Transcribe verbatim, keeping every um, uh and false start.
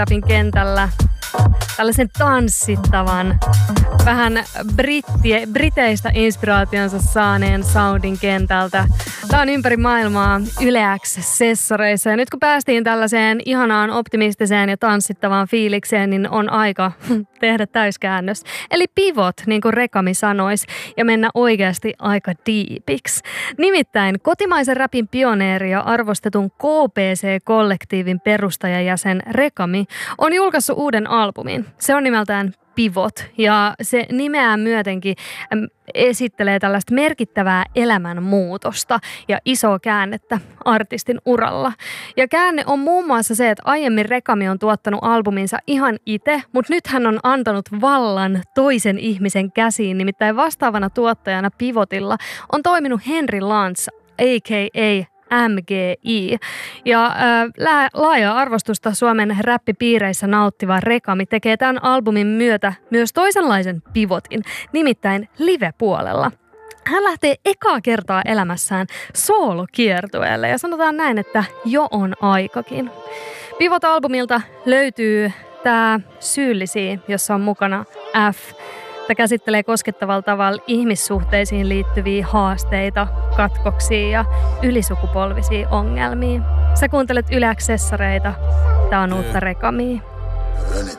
rapin kentällä tällaisen tanssittavan, vähän brittie, briteistä inspiraationsa saaneen soundin kentältä. Tämä on ympäri maailmaa Yle X-sessoreissa. Ja nyt kun päästiin tällaiseen ihanaan optimistiseen ja tanssittavaan fiilikseen, niin on aika tehdä täyskäännös. Eli pivot, niin kuin Rekami sanoisi, ja mennä oikeasti aika diipiksi. Nimittäin kotimaisen rapin pioneeri ja arvostetun K P C-kollektiivin perustajajäsen Rekami on julkaissut uuden albumin. Se on nimeltään Pivot, ja se nimeään myötenkin esittelee tällaista merkittävää elämänmuutosta ja isoa käännettä artistin uralla. Ja käänne on muun muassa se, että aiemmin Rekami on tuottanut albuminsa ihan itse, mutta nyt hän on antanut vallan toisen ihmisen käsiin, nimittäin vastaavana tuottajana Pivotilla on toiminut Henry Lantz, a k a. M G I. Ja äh, laaja arvostusta Suomen räppipiireissä nauttiva Rekami tekee tämän albumin myötä myös toisenlaisen pivotin, nimittäin live-puolella. Hän lähtee ekaa kertaa elämässään soolokiertueelle ja sanotaan näin, että jo on aikakin. Pivot-albumilta löytyy tämä Syyllisiä, jossa on mukana F. Tämä käsittelee koskettavalla tavalla ihmissuhteisiin liittyviä haasteita, katkoksia ja ylisukupolvisia ongelmia. Sä kuuntelet Yle X-sessoreita. Tää on uutta Rekamia.